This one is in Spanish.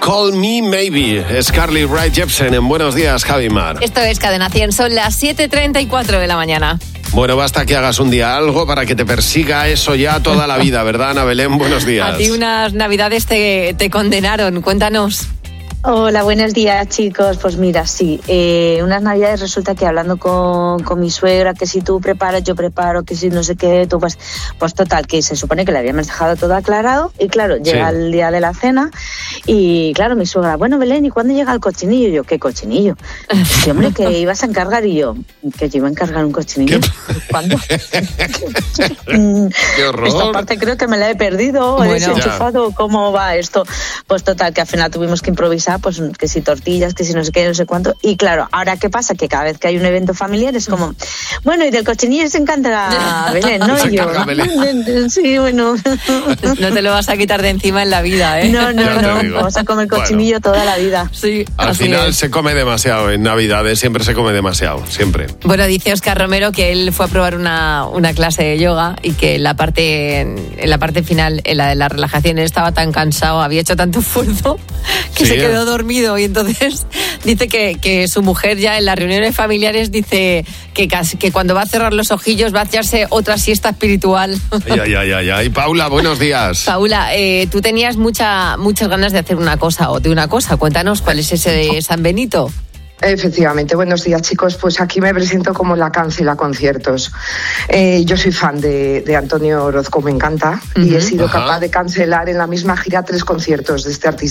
Call Me Maybe. Carly Rae Jepsen en Buenos Días, Javi Mar. Esto es Cadena 100, son las 7:34 de la mañana. Bueno, basta que hagas un día algo para que te persiga eso ya toda la vida, ¿verdad, Ana Belén? Buenos días. A ti unas navidades te condenaron, cuéntanos. Hola, buenos días, chicos. Pues mira, sí, unas navidades resulta que hablando con mi suegra, que si tú preparas, yo preparo, que si no sé qué, tú pues total, que se supone que le habíamos dejado todo aclarado y claro, llega el día de la cena y claro, mi suegra, bueno, Belén, ¿y cuándo llega el cochinillo? Y yo, ¿qué cochinillo? Sí, hombre, que ibas a encargar y yo, que yo iba a encargar un cochinillo. ¿Cuándo? ¡Qué horror! Esta parte creo que me la he perdido, he desenchufado, ¿cómo va esto? Pues total, que al final tuvimos que improvisar, pues que si tortillas, que si no sé qué, no sé cuánto. Y claro, ahora ¿qué pasa? Que cada vez que hay un evento familiar es como, bueno, y del cochinillo se encarga Belén, ¿no? Se y yo, encarga Belén. sí, bueno. No te lo vas a quitar de encima en la vida, ¿eh? No, vamos a comer cochinillo toda la vida. Sí, al final se come demasiado en Navidades, siempre se come demasiado, siempre. Bueno, dice Óscar Romero que él fue a probar una clase de yoga y que en la parte final, en la de la relajación, él estaba tan cansado, había hecho tanto esfuerzo que se quedó dormido y entonces dice que su mujer ya en las reuniones familiares dice que cuando va a cerrar los ojillos va a echarse otra siesta espiritual. Ay. Paula, buenos días. Paula, tú tenías muchas ganas de hacer una cosa o de una cosa. Cuéntanos cuál es ese de San Benito. Efectivamente, buenos días, chicos. Pues aquí me presento como la cancela conciertos. Yo soy fan de Antonio Orozco, me encanta, y he sido capaz de cancelar en la misma gira 3 conciertos de este artista.